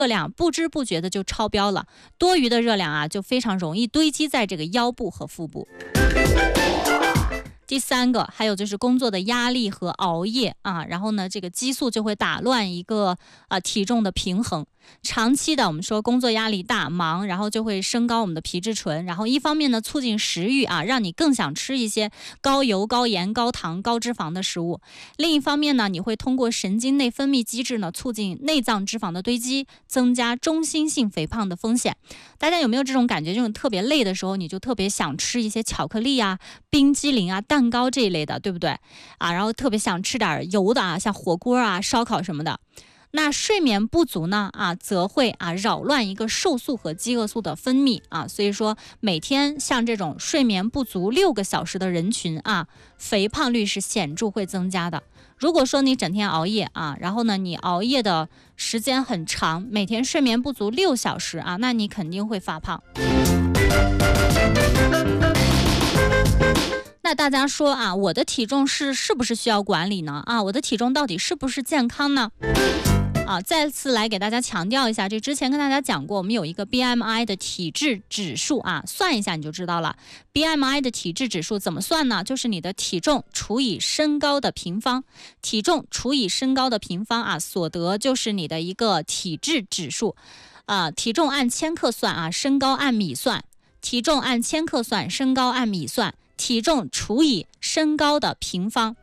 热量不知不觉的就超标了，多余的热量啊就非常容易堆积在这个腰部和腹部。第三个，还有就是工作的压力和熬夜啊，然后呢，这个激素就会打乱一个体重的平衡。长期的我们说工作压力大、忙，然后就会升高我们的皮质醇，然后一方面呢促进食欲啊，让你更想吃一些高油、高盐、高糖、高脂肪的食物。另一方面呢，你会通过神经内分泌机制呢，促进内脏脂肪的堆积，增加中心性肥胖的风险。大家有没有这种感觉？这种特别累的时候，你就特别想吃一些巧克力啊、冰激凌啊、蛋糕这一类的，对不对啊？然后特别想吃点油的啊，像火锅啊、烧烤什么的。那睡眠不足呢则会扰乱一个瘦素和饥饿素的分泌啊，所以说每天像这种睡眠不足6个小时的人群啊，肥胖率是显著会增加的。如果说你整天熬夜啊，然后呢你熬夜的时间很长，每天睡眠不足6小时啊，那你肯定会发胖。那大家说啊，我的体重是不是需要管理呢？啊，我的体重到底是不是健康呢？再次来给大家强调一下，这之前跟大家讲过，我们有一个 BMI 的体质指数啊，算一下你就知道了。BMI 的体质指数怎么算呢？就是你的体重除以身高的平方，体重除以身高的平方啊，所得就是你的一个体质指数。体重按千克算啊，身高按米算。体重按千克算，身高按米算。体重除以身高的平方。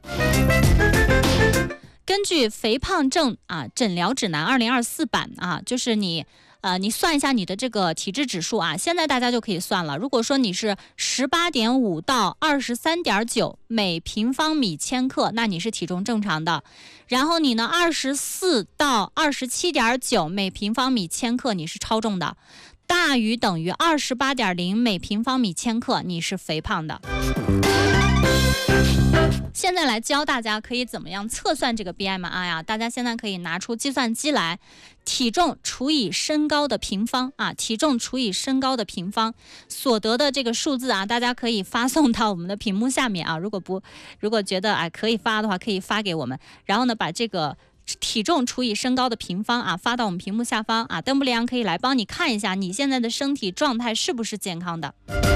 根据肥胖症诊疗指南2024版就是你算一下你的这个体质指数啊，现在大家就可以算了。如果说你是18.5到23.9每平方米千克，那你是体重正常的。然后你呢24到27.9每平方米千克，你是超重的。大于等于28.0每平方米千克，你是肥胖的。现在来教大家可以怎么样测算这个 BMI 啊，大家现在可以拿出计算机来，体重除以身高的平方啊，体重除以身高的平方所得的这个数字啊，大家可以发送到我们的屏幕下面啊，如果觉得可以发的话，可以发给我们，然后呢把这个体重除以身高的平方啊发到我们屏幕下方啊，邓布利昂可以来帮你看一下你现在的身体状态是不是健康的。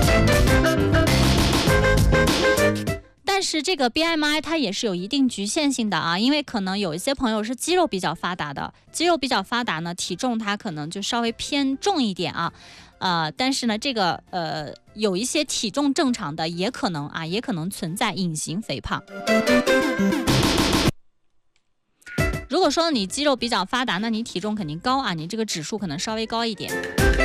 但是这个 BMI 它也是有一定局限性的啊，因为可能有一些朋友是肌肉比较发达的，肌肉比较发达呢，体重它可能就稍微偏重一点啊，但是呢这个有一些体重正常的也可能存在隐形肥胖。如果说你肌肉比较发达，那你体重肯定高啊，你这个指数可能稍微高一点。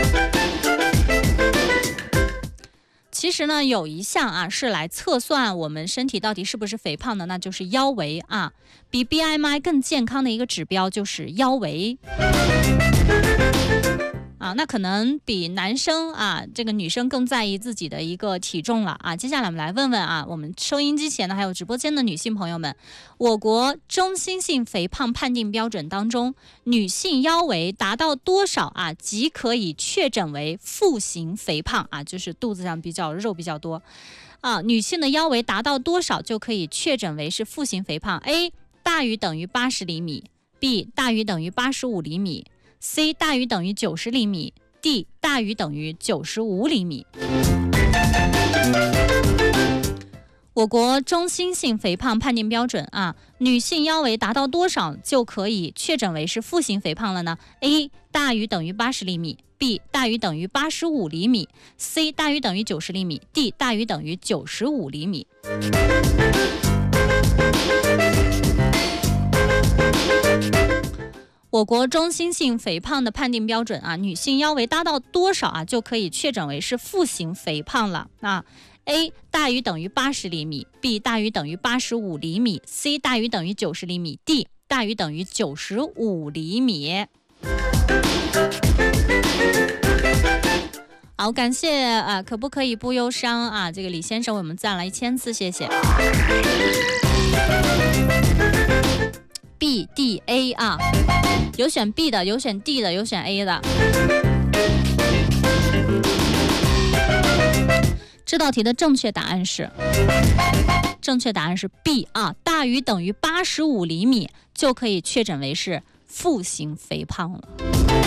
其实呢，有一项是来测算我们身体到底是不是肥胖的，那就是腰围啊。比 BMI 更健康的一个指标就是腰围。那可能比男生这个女生更在意自己的一个体重了啊。接下来我们来问问我们收音机前的还有直播间的女性朋友们，我国中心性肥胖判定标准当中，女性腰围达到多少即可以确诊为腹型肥胖就是肚子上肉比较多女性的腰围达到多少就可以确诊为是腹型肥胖？ A 大于等于80厘米， B 大于等于85厘米，C 大于等于90厘米 ，D 大于等于95厘米。我国中心性肥胖判定标准女性腰围达到多少就可以确诊为是腹型肥胖了呢？ A 大于等于80厘米， B 大于等于85厘米， C 大于等于90厘米， D 大于等于95厘米。我国中心性肥胖的判定标准女性腰围达到多少就可以确诊为是腹型肥胖了A 大于等于80厘米， B 大于等于85厘米， C 大于等于90厘米， D 大于等于95厘米。好，感谢可不可以不忧伤这个李先生为我们赞了1000次，谢谢。B D A 有选 B 的，有选 D 的，有选 A 的。这道题的正确答案是B 大于等于85厘米就可以确诊为是腹型肥胖了。